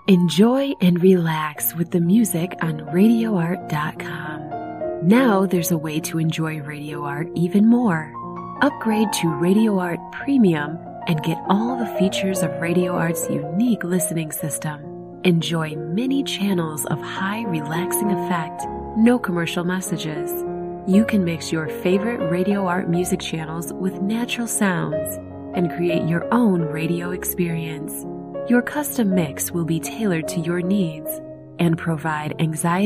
Enjoy and relax with the music on RadioArt.com. Now there's a way to enjoy Radio Art even more. Upgrade to Radio Art Premium and get all the features of Radio Art's unique listening system. Enjoy many channels of high relaxing effect, no commercial messages. You can mix your favorite Radio Art music channels with natural sounds and create your own radio experience. Your custom mix will be tailored to your needs and provide anxiety